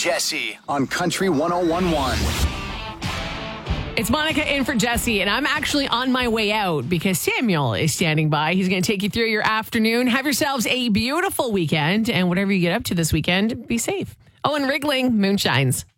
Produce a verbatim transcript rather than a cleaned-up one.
Jesse on Country one oh one point one. It's Monica in for Jesse, and I'm actually on my way out because Samuel is standing by. He's going to take you through your afternoon. Have yourselves a beautiful weekend, and whatever you get up to this weekend, be safe. Oh, and Wriggling Moonshines.